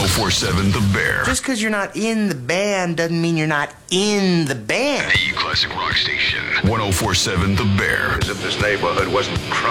1047 The Bear. Just because you're not in the band doesn't mean you're not in the band. The classic rock station. 1047 The Bear. As if this neighborhood wasn't crowded.